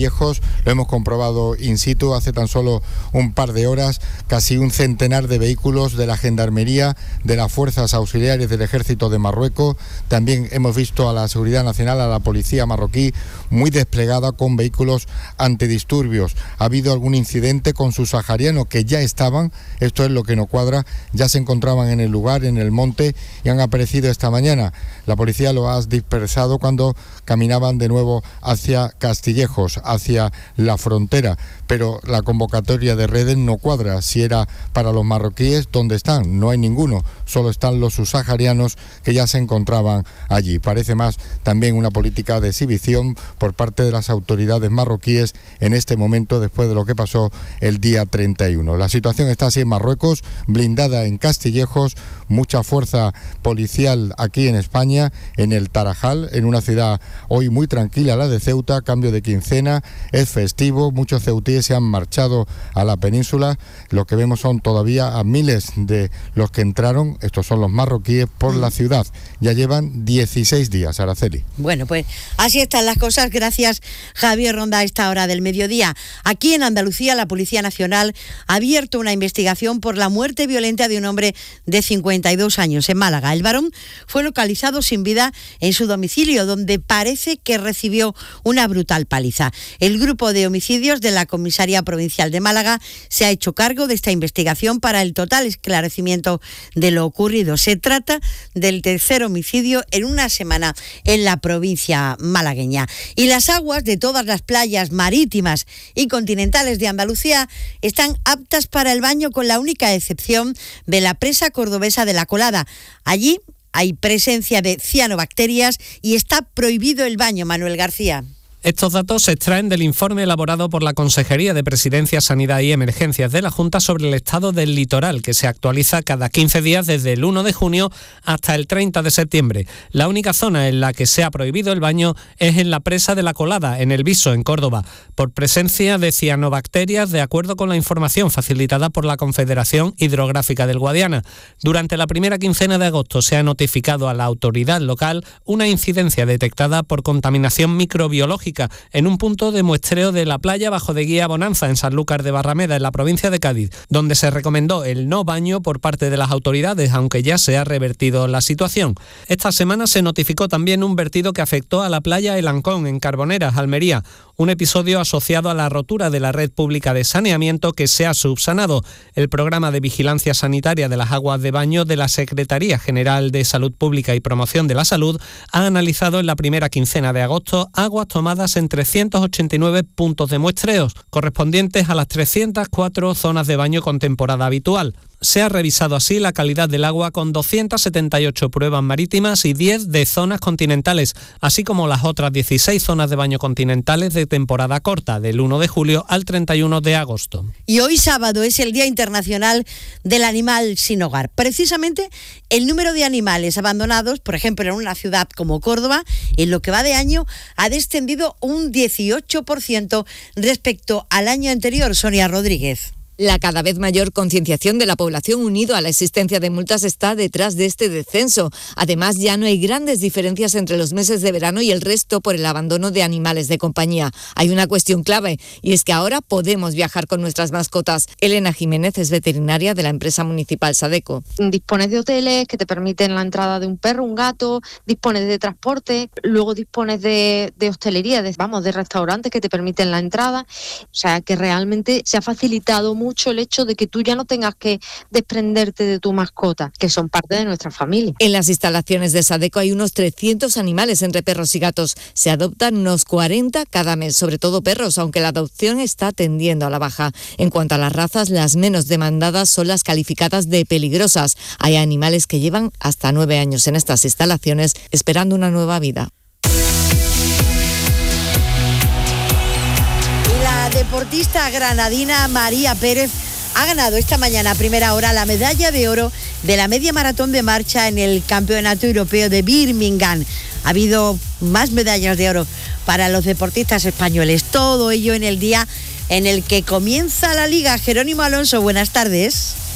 Castillejos, lo hemos comprobado in situ hace tan solo un par de horas, casi un centenar de vehículos de la Gendarmería, de las Fuerzas Auxiliares del Ejército de Marruecos. También hemos visto a la Seguridad Nacional, a la Policía marroquí, muy desplegada con vehículos antidisturbios. Ha habido algún incidente con sus saharianos que ya estaban, esto es lo que no cuadra, ya se encontraban en el lugar, en el monte, y han aparecido esta mañana. La policía lo ha dispersado cuando caminaban de nuevo hacia Castillejos, hacia la frontera, pero la convocatoria de redes no cuadra. Si era para los marroquíes, ¿dónde están? No hay ninguno, solo están los subsaharianos que ya se encontraban allí. Parece más también una política de exhibición por parte de las autoridades marroquíes en este momento, después de lo que pasó el día 31. La situación está así en Marruecos, blindada en Castillejos, mucha fuerza policial aquí en España, en el Tarajal, en una ciudad hoy muy tranquila, la de Ceuta, cambio de quincena, es festivo, muchos ceutíes se han marchado a la península. Lo que vemos son todavía a miles de los que entraron, estos son los marroquíes, por la ciudad. Ya llevan 16 días, Araceli. Bueno, pues así están las cosas. Gracias, Javier Ronda, a esta hora del mediodía. Aquí en Andalucía, la Policía Nacional ha abierto una investigación por la muerte violenta de un hombre de 52 años en Málaga. El varón fue localizado sin vida en su domicilio, donde parece que recibió una brutal paliza. El grupo de homicidios de la Comisaría Provincial de Málaga se ha hecho cargo de esta investigación para el total esclarecimiento de lo ocurrido. Se trata del tercer homicidio en una semana en la provincia malagueña. Y las aguas de todas las playas marítimas y continentales de Andalucía están aptas para el baño, con la única excepción de la presa cordobesa de La Colada. Allí hay presencia de cianobacterias y está prohibido el baño, Manuel García. Estos datos se extraen del informe elaborado por la Consejería de Presidencia, Sanidad y Emergencias de la Junta sobre el estado del litoral, que se actualiza cada 15 días desde el 1 de junio hasta el 30 de septiembre. La única zona en la que se ha prohibido el baño es en la presa de La Colada, en El Viso, en Córdoba, por presencia de cianobacterias, de acuerdo con la información facilitada por la Confederación Hidrográfica del Guadiana. Durante la primera quincena de agosto se ha notificado a la autoridad local una incidencia detectada por contaminación microbiológica en un punto de muestreo de la playa Bajo de Guía Bonanza, en Sanlúcar de Barrameda, en la provincia de Cádiz, donde se recomendó el no baño por parte de las autoridades, aunque ya se ha revertido la situación. Esta semana se notificó también un vertido que afectó a la playa El Ancón, en Carboneras, Almería, un episodio asociado a la rotura de la red pública de saneamiento que se ha subsanado. El programa de vigilancia sanitaria de las aguas de baño de la Secretaría General de Salud Pública y Promoción de la Salud ha analizado en la primera quincena de agosto aguas tomadas en 389 puntos de muestreos, correspondientes a las 304 zonas de baño con temporada habitual. Se ha revisado así la calidad del agua con 278 pruebas marítimas y 10 de zonas continentales, así como las otras 16 zonas de baño continentales de temporada corta, del 1 de julio al 31 de agosto. Y hoy sábado es el Día Internacional del Animal Sin Hogar. Precisamente el número de animales abandonados, por ejemplo, en una ciudad como Córdoba, en lo que va de año, ha descendido un 18% respecto al año anterior. Sonia Rodríguez. La cada vez mayor concienciación de la población unido a la existencia de multas está detrás de este descenso. Además, ya no hay grandes diferencias entre los meses de verano y el resto por el abandono de animales de compañía. Hay una cuestión clave, y es que ahora podemos viajar con nuestras mascotas. Elena Jiménez es veterinaria de la empresa municipal Sadeco. Dispones de hoteles que te permiten la entrada de un perro, un gato, dispones de transporte, luego dispones de hostelería, de restaurantes que te permiten la entrada. O sea, que realmente se ha facilitado mucho el hecho de que tú ya no tengas que desprenderte de tu mascota, que son parte de nuestra familia. En las instalaciones de Sadeco hay unos 300 animales entre perros y gatos. Se adoptan unos 40 cada mes, sobre todo perros, aunque la adopción está tendiendo a la baja. En cuanto a las razas, las menos demandadas son las calificadas de peligrosas. Hay animales que llevan hasta 9 años en estas instalaciones esperando una nueva vida. La deportista granadina María Pérez ha ganado esta mañana a primera hora la medalla de oro de la media maratón de marcha en el Campeonato Europeo de Birmingham. Ha habido más medallas de oro para los deportistas españoles. Todo ello en el día en el que comienza la Liga. Jerónimo Alonso, buenas tardes.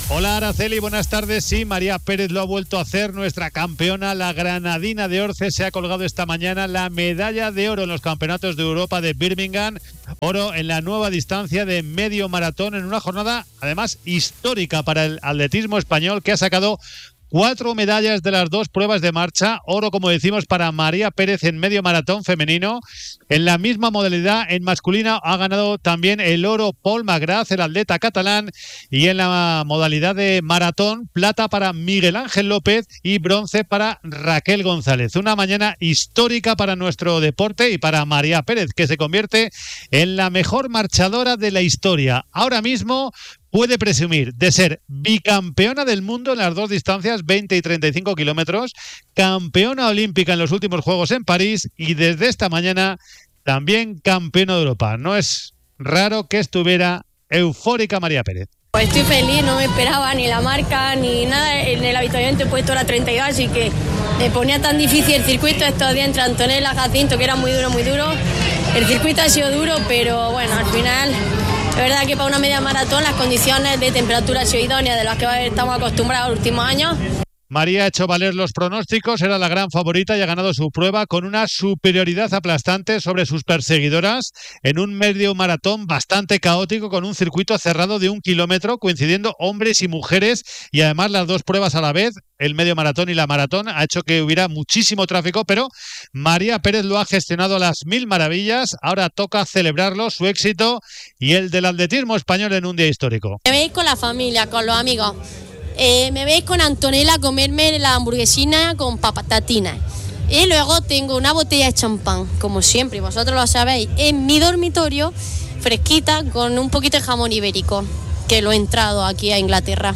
Hola Araceli, buenas tardes. Sí, María Pérez lo ha vuelto a hacer, nuestra campeona, la granadina de Orce. Se ha colgado esta mañana la medalla de oro en los campeonatos de Europa de Birmingham. Oro en la nueva distancia de medio maratón, en una jornada además histórica para el atletismo español, que ha sacado 4 medallas de las 2 pruebas de marcha. Oro, como decimos, para María Pérez en medio maratón femenino. En la misma modalidad, en masculina, ha ganado también el oro Paul Magraz, el atleta catalán. Y en la modalidad de maratón, plata para Miguel Ángel López y bronce para Raquel González. Una mañana histórica para nuestro deporte y para María Pérez, que se convierte en la mejor marchadora de la historia. Ahora mismo puede presumir de ser bicampeona del mundo en las 2 distancias, 20 y 35 kilómetros, campeona olímpica en los últimos Juegos en París y desde esta mañana también campeona de Europa. No es raro que estuviera eufórica María Pérez. Pues estoy feliz, no me esperaba ni la marca ni nada. En el avituallamiento he puesto la 32, así que me ponía tan difícil el circuito estos días entre Antonella y Jacinto, que era muy duro, muy duro. El circuito ha sido duro, pero bueno, al final es verdad que para una media maratón las condiciones de temperatura han sido idóneas, de las que estamos acostumbrados los últimos años. María ha hecho valer los pronósticos, era la gran favorita y ha ganado su prueba con una superioridad aplastante sobre sus perseguidoras en un medio maratón bastante caótico, con un circuito cerrado de 1 kilómetro, coincidiendo hombres y mujeres, y además las 2 pruebas a la vez, el medio maratón y la maratón, ha hecho que hubiera muchísimo tráfico, pero María Pérez lo ha gestionado a las 1000 maravillas. Ahora toca celebrarlo, su éxito y el del atletismo español en un día histórico. Me veis con la familia, con los amigos. Me veis con Antonella a comerme la hamburguesina con patatinas. Y luego tengo una botella de champán, como siempre, y vosotros lo sabéis, en mi dormitorio, fresquita, con un poquito de jamón ibérico, que lo he entrado aquí a Inglaterra.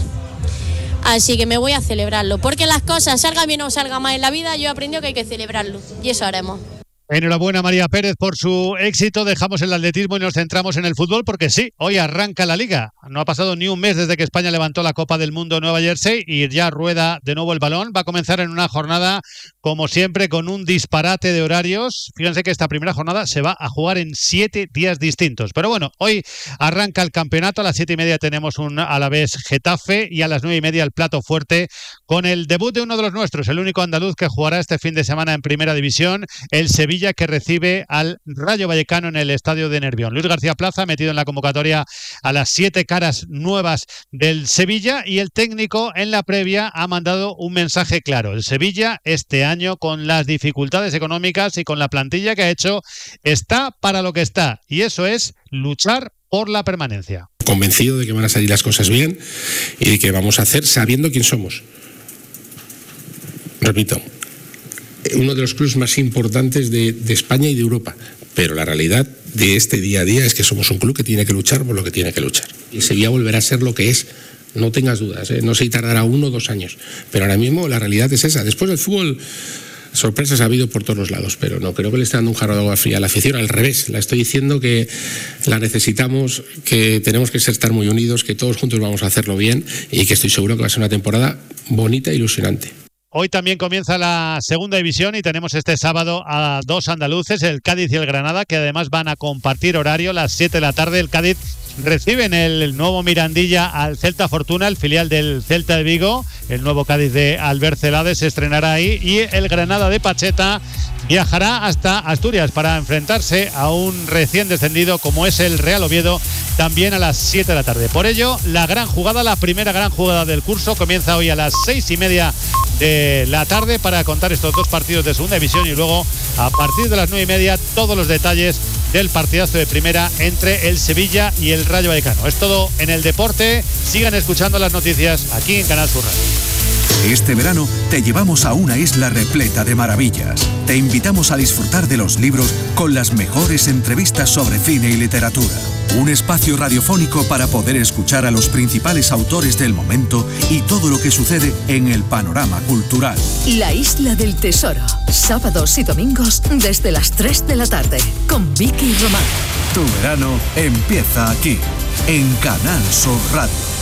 Así que me voy a celebrarlo, porque las cosas, salgan bien o salgan mal en la vida, yo he aprendido que hay que celebrarlo, y eso haremos. Enhorabuena María Pérez por su éxito. Dejamos el atletismo y nos centramos en el fútbol, porque sí, hoy arranca la Liga. No ha pasado ni un mes desde que España levantó la Copa del Mundo en Nueva Jersey y ya rueda de nuevo el balón. Va a comenzar en una jornada, como siempre, con un disparate de horarios. Fíjense que esta primera jornada se va a jugar en 7 días distintos. Pero bueno, hoy arranca el campeonato. A las 7:30 tenemos un Alavés Getafe y a las 9:30 el plato fuerte con el debut de uno de los nuestros, el único andaluz que jugará este fin de semana en Primera División, el Sevilla, que recibe al Rayo Vallecano en el estadio de Nervión. Luis García Plaza metido en la convocatoria a las 7 caras nuevas del Sevilla, y el técnico en la previa ha mandado un mensaje claro. El Sevilla este año, con las dificultades económicas y con la plantilla que ha hecho, está para lo que está, y eso es luchar por la permanencia. Convencido de que van a salir las cosas bien y de que vamos a hacer sabiendo quién somos. Repito, uno de los clubes más importantes de España y de Europa, pero la realidad de este día a día es que somos un club que tiene que luchar por lo que tiene que luchar, y Sevilla volverá a ser lo que es, no tengas dudas, no sé si tardará 1 o 2 años, pero ahora mismo la realidad es esa. Después del fútbol, sorpresas ha habido por todos los lados, pero no creo que le esté dando un jarro de agua fría a la afición. Al revés, la estoy diciendo que la necesitamos, que tenemos que estar muy unidos, que todos juntos vamos a hacerlo bien, y que estoy seguro que va a ser una temporada bonita e ilusionante. Hoy también comienza la segunda división y tenemos este sábado a 2 andaluces, el Cádiz y el Granada, que además van a compartir horario a las 7 de la tarde. El Cádiz recibe en el nuevo Mirandilla al Celta Fortuna, el filial del Celta de Vigo. El nuevo Cádiz de Albert Celades se estrenará ahí, y el Granada de Pacheta viajará hasta Asturias para enfrentarse a un recién descendido como es el Real Oviedo, también a las 7 de la tarde. Por ello, la gran jugada, la primera gran jugada del curso, comienza hoy a las 6:30 de la tarde para contar estos 2 partidos de segunda división, y luego a partir de las 9:30 todos los detalles del partidazo de primera entre el Sevilla y el Rayo Vallecano. Es todo en el deporte. Sigan escuchando las noticias aquí en Canal Sur Radio. Este verano te llevamos a una isla repleta de maravillas. Te invitamos a disfrutar de los libros con las mejores entrevistas sobre cine y literatura. Un espacio radiofónico para poder escuchar a los principales autores del momento y todo lo que sucede en el panorama cultural. La Isla del Tesoro, sábados y domingos desde las 3 de la tarde, con Vicky Román. Tu verano empieza aquí, en Canal Sur Radio.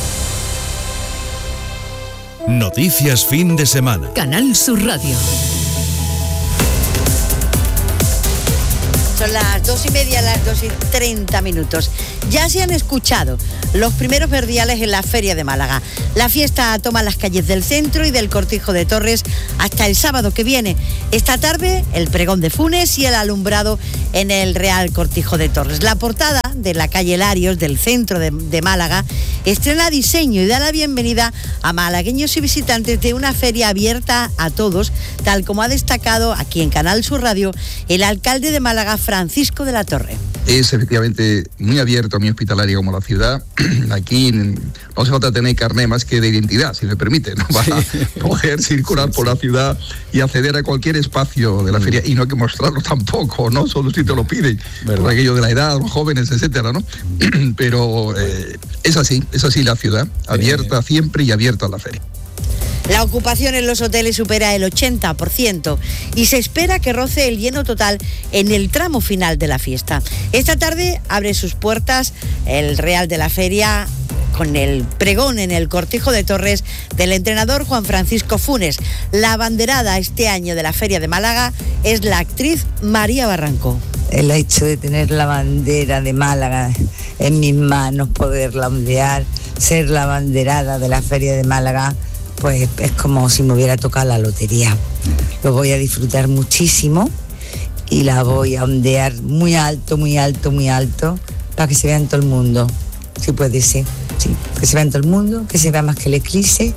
Noticias fin de semana. Canal Sur Radio. Son las 2:30, las 2:30. Ya se han escuchado los primeros verdiales en la Feria de Málaga. La fiesta toma las calles del centro y del Cortijo de Torres hasta el sábado que viene. Esta tarde, el pregón de Funes y el alumbrado en el Real Cortijo de Torres. La portada de la calle Larios, del centro de Málaga, estrena diseño y da la bienvenida a malagueños y visitantes de una feria abierta a todos, tal como ha destacado aquí en Canal Sur Radio el alcalde de Málaga, Francisco de la Torre. Es efectivamente muy abierto, muy hospitalario como la ciudad. Aquí no hace falta tener carné más que de identidad, si me permite, ¿no? Para poder circular por la ciudad y acceder a cualquier espacio de la feria, y no hay que mostrarlo tampoco, ¿no? Solo si te lo piden, por aquello de la edad, los jóvenes, etcétera, ¿no? Pero es así la ciudad, abierta siempre y abierta a la feria. La ocupación en los hoteles supera el 80% y se espera que roce el lleno total en el tramo final de la fiesta. Esta tarde abre sus puertas el Real de la Feria con el pregón en el Cortijo de Torres del entrenador Juan Francisco Funes. La abanderada este año de la Feria de Málaga es la actriz María Barranco. El hecho de tener la bandera de Málaga en mis manos, poderla ondear, ser la abanderada de la Feria de Málaga, pues es como si me hubiera tocado la lotería. Lo voy a disfrutar muchísimo y la voy a ondear muy alto, muy alto, muy alto, para que se vea en todo el mundo, si puede ser. Sí, que se vea en todo el mundo, que se vea más que el eclipse.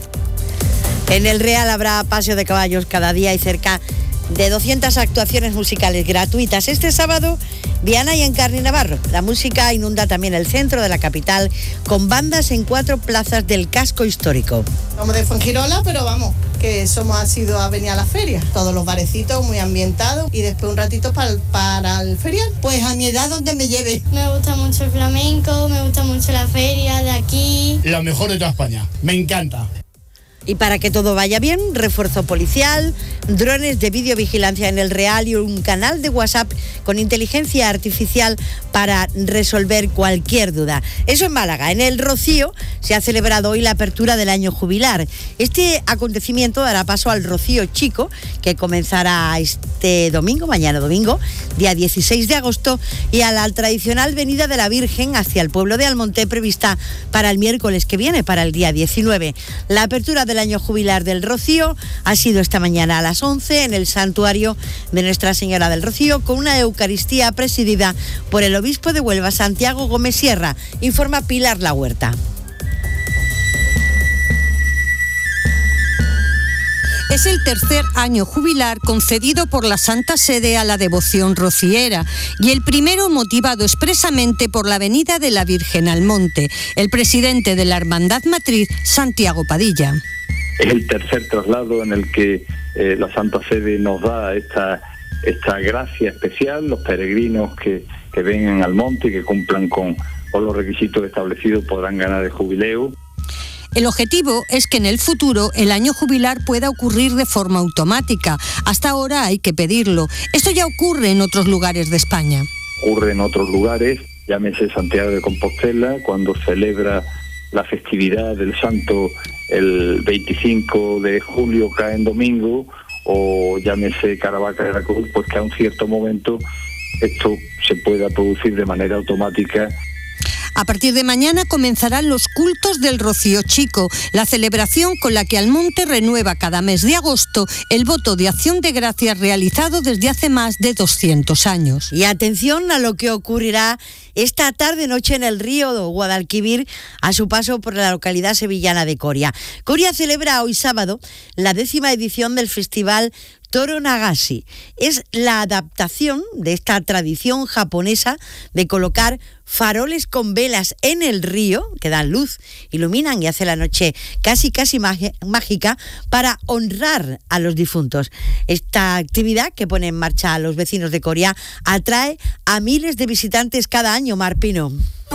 En el Real habrá paseo de caballos cada día y cerca de 200 actuaciones musicales gratuitas. Este sábado, Viana y Encarni Navarro. La música inunda también el centro de la capital con bandas en 4 plazas del casco histórico. Somos de Fuengirola, pero vamos, que ha sido a venir a la feria. Todos los barecitos muy ambientados y después un ratito para el ferial. Pues a mi edad donde me lleve. Me gusta mucho el flamenco, me gusta mucho la feria de aquí. Lo mejor de toda España, me encanta. Y para que todo vaya bien, refuerzo policial, drones de videovigilancia en el Real y un canal de WhatsApp con inteligencia artificial para resolver cualquier duda. Eso en Málaga. En el Rocío se ha celebrado hoy la apertura del año jubilar. Este acontecimiento dará paso al Rocío Chico, que comenzará este domingo, mañana domingo, día 16 de agosto, y a la tradicional venida de la Virgen hacia el pueblo de Almonte, prevista para el miércoles que viene, para el día 19. La apertura del año jubilar del Rocío ha sido esta mañana a las 11 en el santuario de Nuestra Señora del Rocío, con una Eucaristía presidida por el obispo de Huelva, Santiago Gómez Sierra, informa Pilar La Huerta. Es el tercer año jubilar concedido por la Santa Sede a la devoción rociera y el primero motivado expresamente por la venida de la Virgen al Monte. El presidente de la Hermandad Matriz, Santiago Padilla. Es el tercer traslado en el que la Santa Sede nos da esta gracia especial, los peregrinos que vengan al monte y que cumplan con los requisitos establecidos podrán ganar el jubileo. El objetivo es que en el futuro el año jubilar pueda ocurrir de forma automática. Hasta ahora hay que pedirlo. Esto ya ocurre en otros lugares de España. Ocurre en otros lugares, llámese Santiago de Compostela, cuando celebra la festividad del santo el 25 de julio cae en domingo, o llámese Caravaca de la Cruz, pues que a un cierto momento esto se pueda producir de manera automática. A partir de mañana comenzarán los cultos del Rocío Chico, la celebración con la que Almonte renueva cada mes de agosto el voto de acción de gracias realizado desde hace más de 200 años. Y atención a lo que ocurrirá esta tarde-noche en el río Guadalquivir a su paso por la localidad sevillana de Coria. Coria celebra hoy sábado la 10ª edición del festival Toro Nagashi. Es la adaptación de esta tradición japonesa de colocar faroles con velas en el río que dan luz, iluminan y hace la noche casi mágica para honrar a los difuntos. Esta actividad que pone en marcha a los vecinos de Coria atrae a miles de visitantes cada año. Mar Pino.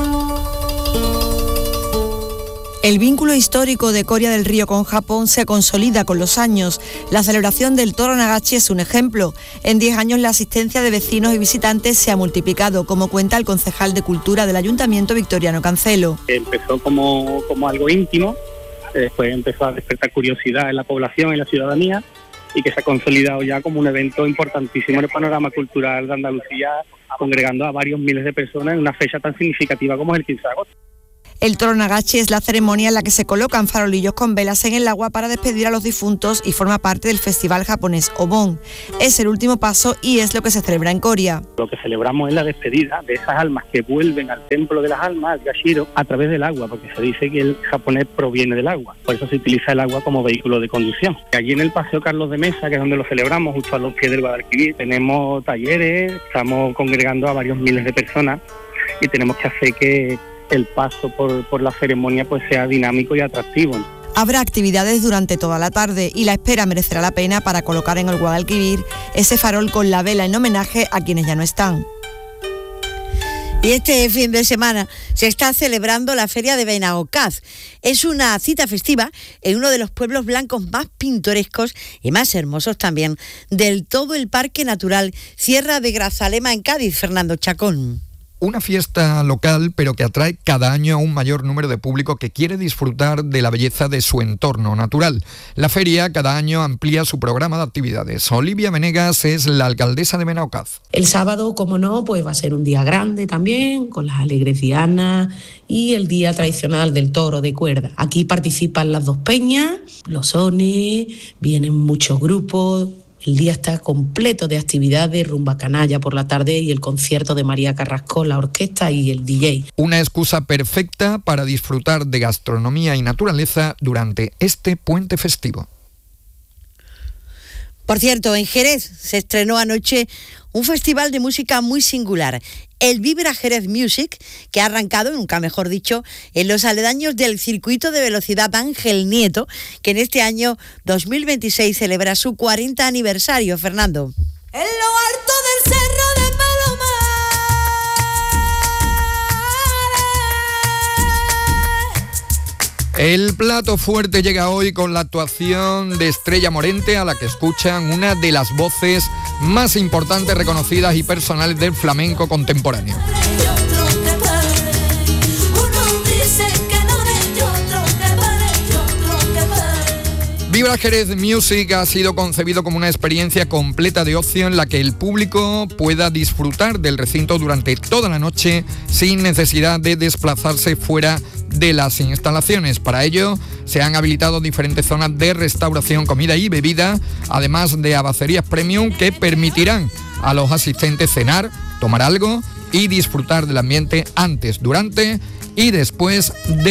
El vínculo histórico de Coria del Río con Japón se consolida con los años. La celebración del Toro Nagashi es un ejemplo. En 10 años la asistencia de vecinos y visitantes se ha multiplicado, como cuenta el concejal de Cultura del Ayuntamiento, Victoriano Cancelo. Empezó como algo íntimo, después empezó a despertar curiosidad en la población, en la ciudadanía, y que se ha consolidado ya como un evento importantísimo en el panorama cultural de Andalucía congregando a varios miles de personas en una fecha tan significativa como es el 15 de agosto. El Toro Nagachi es la ceremonia en la que se colocan farolillos con velas en el agua para despedir a los difuntos y forma parte del festival japonés Obon. Es el último paso y es lo que se celebra en Coria. Lo que celebramos es la despedida de esas almas que vuelven al templo de las almas, al Yashiro, a través del agua, porque se dice que el japonés proviene del agua. Por eso se utiliza el agua como vehículo de conducción. Allí en el Paseo Carlos de Mesa, que es donde lo celebramos, justo a los pies del Guadalquivir, tenemos talleres, estamos congregando a varios miles de personas y tenemos que hacer que el paso por la ceremonia pues sea dinámico y atractivo. Habrá actividades durante toda la tarde y la espera merecerá la pena para colocar en el Guadalquivir ese farol con la vela en homenaje a quienes ya no están. Y este fin de semana se está celebrando la Feria de Benaocaz. Es una cita festiva en uno de los pueblos blancos más pintorescos y más hermosos también del todo el Parque Natural Sierra de Grazalema en Cádiz. Fernando Chacón. Una fiesta local, pero que atrae cada año a un mayor número de público que quiere disfrutar de la belleza de su entorno natural. La feria cada año amplía su programa de actividades. Olivia Venegas es la alcaldesa de Benaocaz. El sábado, como no, pues va a ser un día grande también, con las alegres dianas y el día tradicional del toro de cuerda. Aquí participan las dos peñas, los sones, vienen muchos grupos. El día está completo de actividades, rumba canalla por la tarde y el concierto de María Carrasco, la orquesta y el DJ. Una excusa perfecta para disfrutar de gastronomía y naturaleza durante este puente festivo. Por cierto, en Jerez se estrenó anoche un festival de música muy singular, el Vibra Jerez Music, que ha arrancado, nunca mejor dicho, en los aledaños del circuito de velocidad Ángel Nieto, que en este año 2026 celebra su 40 aniversario. Fernando. En lo alto del cerro de Palomar. El plato fuerte llega hoy con la actuación de Estrella Morente, a la que escuchan una de las voces más importantes, reconocidas y personales del flamenco contemporáneo. Vibra Jerez Music ha sido concebido como una experiencia completa de ocio en la que el público pueda disfrutar del recinto durante toda la noche sin necesidad de desplazarse fuera de las instalaciones. Para ello se han habilitado diferentes zonas de restauración, comida y bebida, además de abacerías premium que permitirán a los asistentes cenar, tomar algo y disfrutar del ambiente antes, durante y después de